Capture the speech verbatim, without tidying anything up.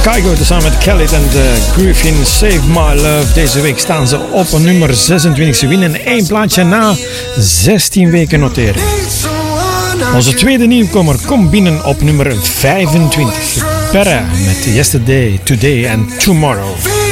Kygo tezamen met Khalid en uh, Griffin, Save My Love. Deze week staan ze op nummer zesentwintig. Ze winnen één plaatje na zestien weken noteren. Onze tweede nieuwkomer komt binnen op nummer vijfentwintig. Perra met Yesterday, Today and Tomorrow.